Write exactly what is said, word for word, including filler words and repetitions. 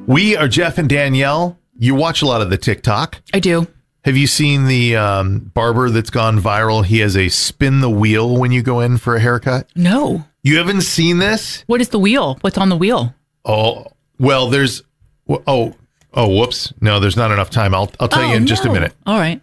We are Jeff and Danielle. You watch a lot of the TikTok. I do. Have you seen the um, barber that's gone viral? He has a spin the wheel when you go in for a haircut. No. You haven't seen this? What is the wheel? What's on the wheel? Oh, well, there's, oh, oh, whoops. No, there's not enough time. I'll, I'll tell oh, you in just no. a minute. All right.